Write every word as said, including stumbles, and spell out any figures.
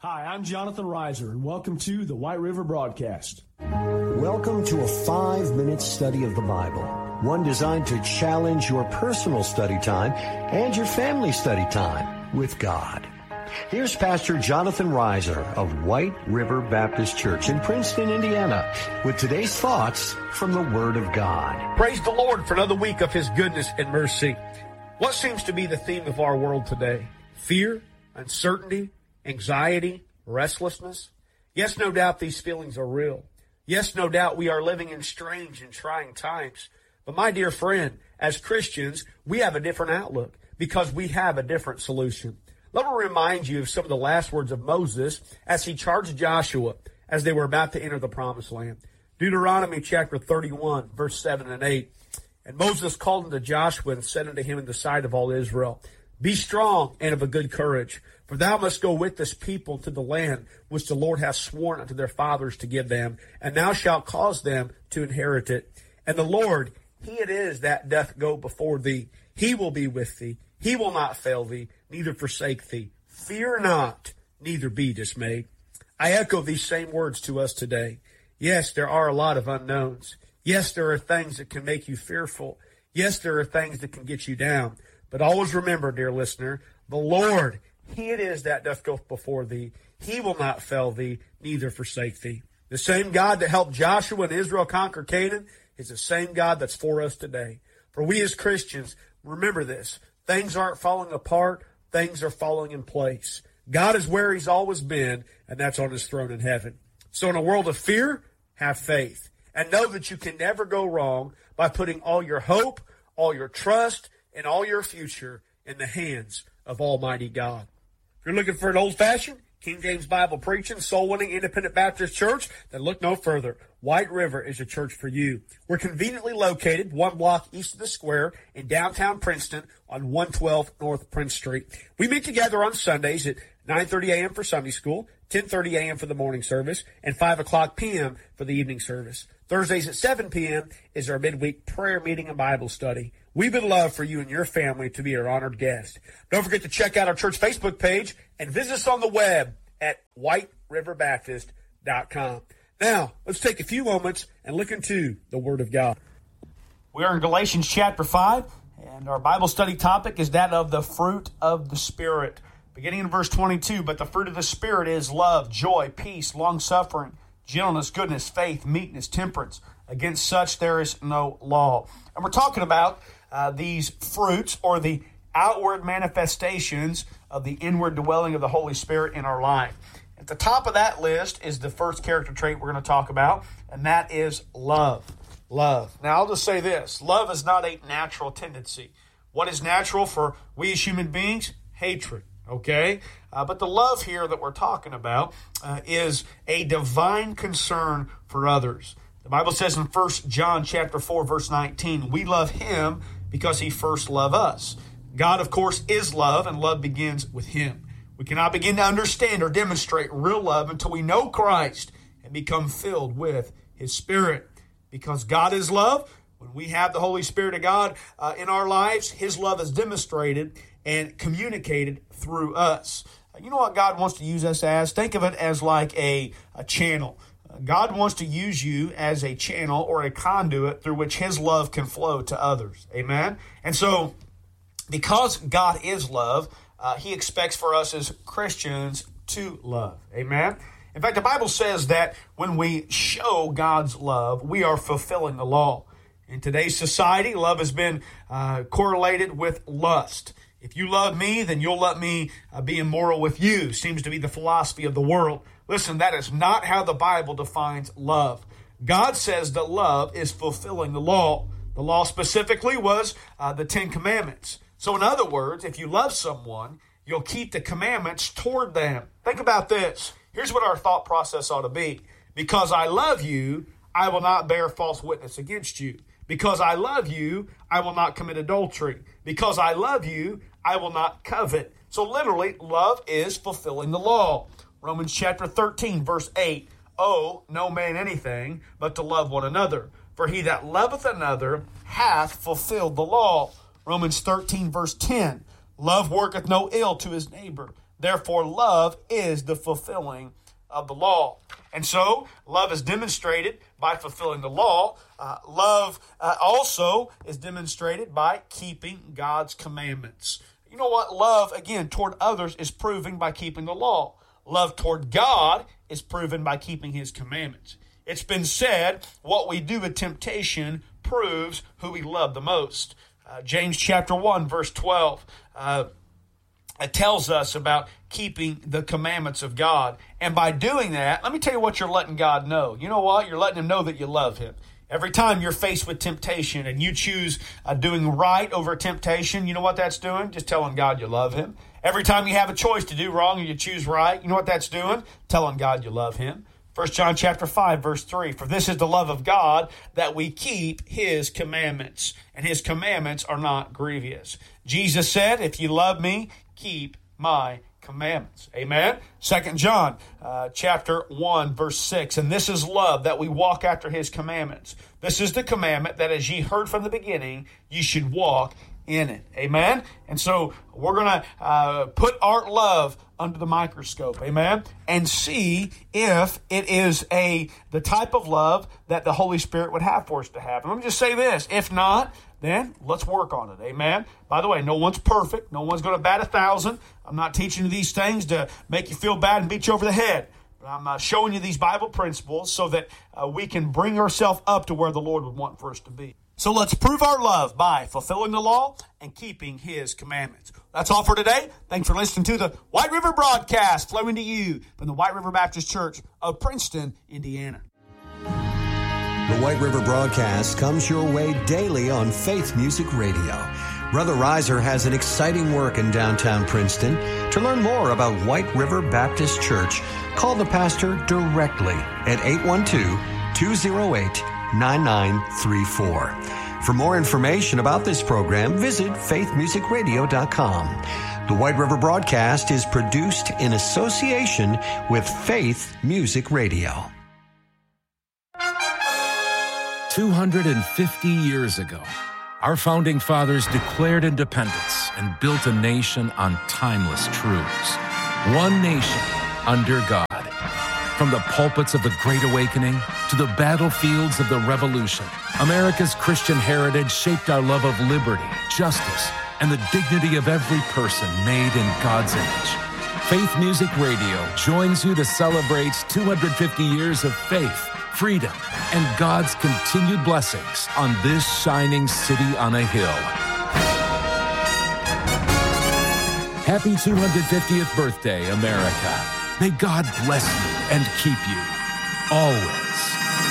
Hi, I'm Jonathan Reiser, and welcome to the White River Broadcast. Welcome to a five-minute study of the Bible, one designed to challenge your personal study time and your family study time with God. Here's Pastor Jonathan Reiser of White River Baptist Church in Princeton, Indiana, with today's thoughts from the Word of God. Praise the Lord for another week of His goodness and mercy. What seems to be the theme of our world today? Fear, uncertainty, anxiety, restlessness. Yes, no doubt these feelings are real. Yes, no doubt we are living in strange and trying times. But my dear friend, as Christians, we have a different outlook because we have a different solution. Let me remind you of some of the last words of Moses as he charged Joshua as they were about to enter the promised land. Deuteronomy chapter thirty-one, verse seven and eight. And Moses called unto Joshua and said unto him in the sight of all Israel, Be strong and of a good courage, for thou must go with this people to the land which the Lord hath sworn unto their fathers to give them, and thou shalt cause them to inherit it. And the Lord, He it is that doth go before thee. He will be with thee. He will not fail thee, neither forsake thee. Fear not, neither be dismayed. I echo these same words to us today. Yes, there are a lot of unknowns. Yes, there are things that can make you fearful. Yes, there are things that can get you down. But always remember, dear listener, the Lord, He it is that doth go before thee. He will not fail thee, neither forsake thee. The same God that helped Joshua and Israel conquer Canaan is the same God that's for us today. For we as Christians, remember this. Things aren't falling apart. Things are falling in place. God is where He's always been, and that's on His throne in heaven. So in a world of fear, have faith. And know that you can never go wrong by putting all your hope, all your trust, and all your future in the hands of Almighty God. If you're looking for an old-fashioned, King James Bible preaching, soul-winning, independent Baptist church, then look no further. White River is a church for you. We're conveniently located one block east of the square in downtown Princeton on one twelve North Prince Street. We meet together on Sundays at nine thirty a.m. for Sunday school, ten thirty a.m. for the morning service, and five o'clock p.m. for the evening service. Thursdays at seven p.m. is our midweek prayer meeting and Bible study. We would love for you and your family to be our honored guest. Don't forget to check out our church Facebook page and visit us on the web at white river baptist dot com. Now, let's take a few moments and look into the Word of God. We are in Galatians chapter five, and our Bible study topic is that of the fruit of the Spirit. Beginning in verse twenty-two, but the fruit of the Spirit is love, joy, peace, long-suffering, gentleness, goodness, faith, meekness, temperance. Against such there is no law. And we're talking about uh, these fruits, or the outward manifestations of the inward dwelling of the Holy Spirit in our life. At the top of that list is the first character trait we're going to talk about, and that is love. Love. Now, I'll just say this. Love is not a natural tendency. What is natural for we as human beings? Hatred. Okay? Uh, but the love here that we're talking about uh, is a divine concern for others. The Bible says in First John chapter four, verse nineteen, we love Him because He first loved us. God, of course, is love, and love begins with Him. We cannot begin to understand or demonstrate real love until we know Christ and become filled with His Spirit. Because God is love, when we have the Holy Spirit of God uh, in our lives, His love is demonstrated and communicated through us. Uh, you know what God wants to use us as? Think of it as like a, a channel. Uh, God wants to use you as a channel or a conduit through which His love can flow to others. Amen? And so, because God is love, uh, He expects for us as Christians to love. Amen? In fact, the Bible says that when we show God's love, we are fulfilling the law. In today's society, love has been uh, correlated with lust. If you love me, then you'll let me uh, be immoral with you, seems to be the philosophy of the world. Listen, that is not how the Bible defines love. God says that love is fulfilling the law. The law specifically was uh, the Ten Commandments. So in other words, if you love someone, you'll keep the commandments toward them. Think about this. Here's what our thought process ought to be. Because I love you, I will not bear false witness against you. Because I love you, I will not commit adultery. Because I love you, I will not covet. So literally, love is fulfilling the law. Romans chapter thirteen, verse eight. Owe no man anything but to love one another. For he that loveth another hath fulfilled the law. Romans thirteen, verse ten. Love worketh no ill to his neighbor, Therefore, love is the fulfilling of the law. And so, love is demonstrated by fulfilling the law. Uh, love uh, also is demonstrated by keeping God's commandments. You know what? Love, again, toward others is proven by keeping the law. Love toward God is proven by keeping His commandments. It's been said, what we do with temptation proves who we love the most. Uh, James chapter one, verse twelve, uh, it tells us about keeping the commandments of God. And by doing that, let me tell you what you're letting God know. You know what? You're letting Him know that you love Him. Every time you're faced with temptation and you choose uh, doing right over temptation, you know what that's doing? Just telling God you love Him. Every time you have a choice to do wrong and you choose right, you know what that's doing? Telling God you love Him. First John chapter five, verse three, for this is the love of God, that we keep His commandments, and His commandments are not grievous. Jesus said, if you love me, keep my commandments. Amen. Second John uh, chapter one, verse six, and this is love, that we walk after His commandments. This is the commandment, that as ye heard from the beginning, you should walk in it. Amen. And so we're going to uh, put our love under the microscope. Amen. And see if it is a the type of love that the Holy Spirit would have for us to have. And let me just say this. If not, then let's work on it. Amen. By the way, no one's perfect. No one's going to bat a thousand. I'm not teaching you these things to make you feel bad and beat you over the head. I'm uh, showing you these Bible principles so that uh, we can bring ourselves up to where the Lord would want for us to be. So let's prove our love by fulfilling the law and keeping His commandments. That's all for today. Thanks for listening to the White River Broadcast, flowing to you from the White River Baptist Church of Princeton, Indiana. The White River Broadcast comes your way daily on Faith Music Radio. Brother Reiser has an exciting work in downtown Princeton. To learn more about White River Baptist Church, call the pastor directly at eight one two, two oh eight, nine nine three four. For more information about this program, visit faith music radio dot com. The White River Broadcast is produced in association with Faith Music Radio. two hundred fifty years ago, our founding fathers declared independence and built a nation on timeless truths. One nation under God. From the pulpits of the Great Awakening to the battlefields of the Revolution, America's Christian heritage shaped our love of liberty, justice, and the dignity of every person made in God's image. Faith Music Radio joins you to celebrate two hundred fifty years of faith, freedom, and God's continued blessings on this shining city on a hill. Happy two hundred fiftieth birthday, America. May God bless you and keep you always.